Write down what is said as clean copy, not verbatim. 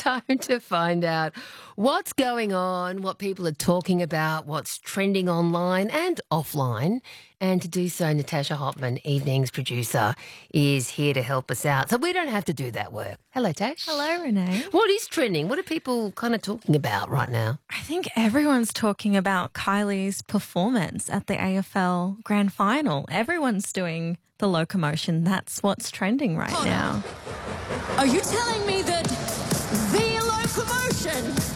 Time to find out what's going on, what people are talking about, what's trending online and offline. And to do so, Natasha Hopman, evening's producer, is here to help us out. So we don't have to do that work. Hello, Tash. Hello, Renee. What is trending? What are people kind of talking about right now? I think everyone's talking about Kylie's performance at the AFL Grand Final. Everyone's doing the locomotion. That's what's trending right now. Are you telling me that the locomotion